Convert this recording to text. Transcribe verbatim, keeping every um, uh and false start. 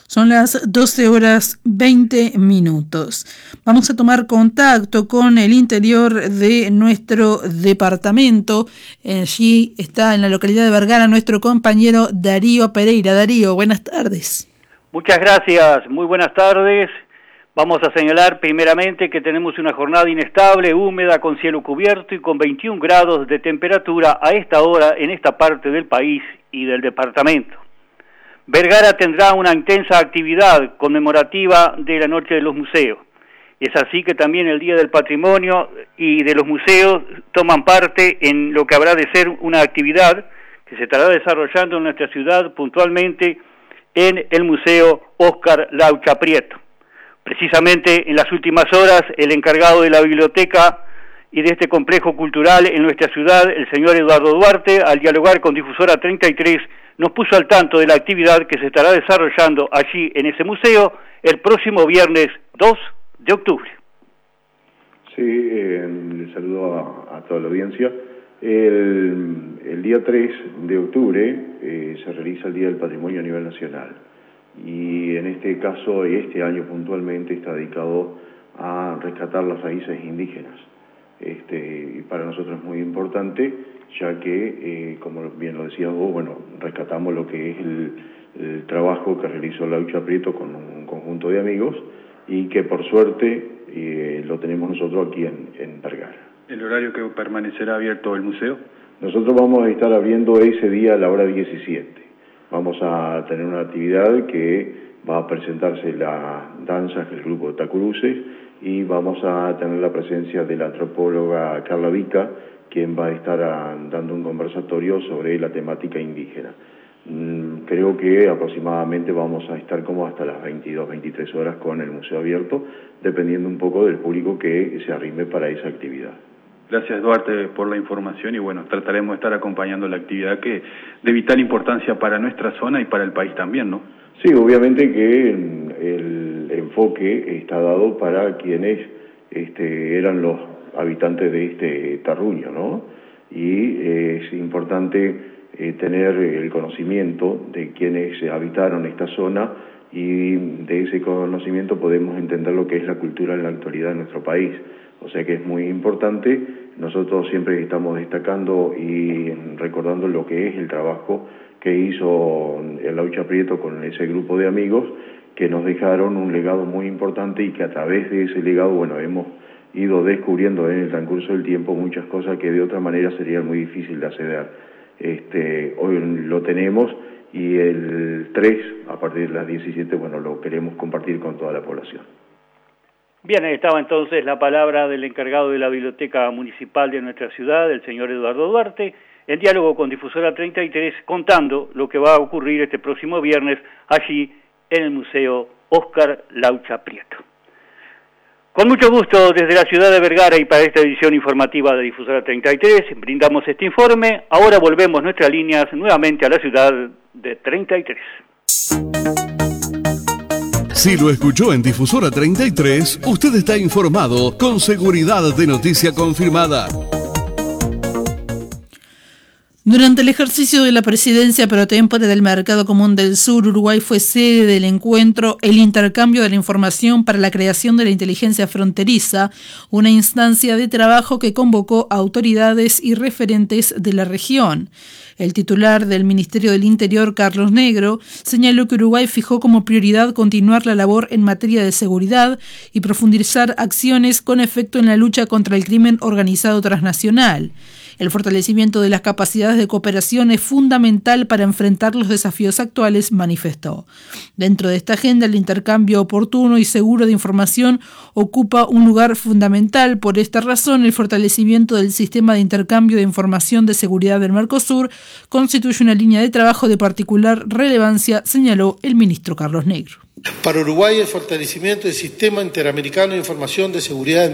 Son las doce horas veinte minutos. Vamos a tomar contacto con el interior de nuestro departamento. Allí está en la localidad de Vergara nuestro compañero Darío Pereira. Darío, buenas tardes. Muchas gracias, muy buenas tardes. Vamos a señalar primeramente que tenemos una jornada inestable, húmeda, con cielo cubierto y con veintiún grados de temperatura a esta hora en esta parte del país y del departamento. Vergara tendrá una intensa actividad conmemorativa de la Noche de los Museos. Es así que también el Día del Patrimonio y de los museos toman parte en lo que habrá de ser una actividad que se estará desarrollando en nuestra ciudad, puntualmente en el Museo Óscar Laucha Prieto. Precisamente en las últimas horas, el encargado de la biblioteca y de este complejo cultural en nuestra ciudad, el señor Eduardo Duarte, al dialogar con Difusora treinta y tres, nos puso al tanto de la actividad que se estará desarrollando allí en ese museo el próximo viernes dos de octubre. Sí, eh, les saludo a, a toda la audiencia. El, el día tres de octubre eh, se realiza el Día del Patrimonio a nivel nacional y en este caso, este año puntualmente, está dedicado a rescatar las raíces indígenas. Este, y para nosotros es muy importante, ya que, eh, como bien lo decías vos, bueno, rescatamos lo que es el, el trabajo que realizó Laucha Prieto con un conjunto de amigos y que por suerte eh, lo tenemos nosotros aquí en, en Vergara. ¿El horario que permanecerá abierto el museo? Nosotros vamos a estar abriendo ese día a la hora diecisiete. Vamos a tener una actividad que va a presentarse la danza del grupo Tacuruces y vamos a tener la presencia de la antropóloga Carla Vica, quien va a estar a, dando un conversatorio sobre la temática indígena. Mm, creo que aproximadamente vamos a estar como hasta las veintidós, veintitrés horas con el museo abierto, dependiendo un poco del público que se arrime para esa actividad. Gracias, Duarte, por la información y bueno, trataremos de estar acompañando la actividad que de vital importancia para nuestra zona y para el país también, ¿no? Sí, obviamente que el, el enfoque está dado para quienes este, eran los habitantes de este terruño, ¿no? Y eh, es importante eh, tener el conocimiento de quienes habitaron esta zona y de ese conocimiento podemos entender lo que es la cultura en la actualidad de nuestro país. O sea que es muy importante, nosotros siempre estamos destacando y recordando lo que es el trabajo que hizo el Laucha Prieto con ese grupo de amigos que nos dejaron un legado muy importante y que a través de ese legado, bueno, hemos ido descubriendo en el transcurso del tiempo muchas cosas que de otra manera serían muy difíciil de acceder. Este, hoy lo tenemos y el tres, a partir de las diecisiete, bueno, lo queremos compartir con toda la población. Bien, ahí estaba entonces la palabra del encargado de la Biblioteca Municipal de nuestra ciudad, el señor Eduardo Duarte, en diálogo con Difusora treinta y tres, contando lo que va a ocurrir este próximo viernes allí en el Museo Óscar Laucha Prieto. Con mucho gusto desde la ciudad de Vergara y para esta edición informativa de Difusora treinta y tres, brindamos este informe. Ahora volvemos nuestras líneas nuevamente a la ciudad de treinta y tres. Si lo escuchó en Difusora treinta y tres, usted está informado con seguridad de noticia confirmada. Durante el ejercicio de la presidencia pro tempore del Mercado Común del Sur, Uruguay fue sede del encuentro El Intercambio de la Información para la Creación de la Inteligencia Fronteriza, una instancia de trabajo que convocó a autoridades y referentes de la región. El titular del Ministerio del Interior, Carlos Negro, señaló que Uruguay fijó como prioridad continuar la labor en materia de seguridad y profundizar acciones con efecto en la lucha contra el crimen organizado transnacional. El fortalecimiento de las capacidades de cooperación es fundamental para enfrentar los desafíos actuales, manifestó. Dentro de esta agenda, el intercambio oportuno y seguro de información ocupa un lugar fundamental. Por esta razón, el fortalecimiento del sistema de intercambio de información de seguridad del Mercosur constituye una línea de trabajo de particular relevancia, señaló el ministro Carlos Negro. Para Uruguay, el fortalecimiento del sistema interamericano de información de seguridad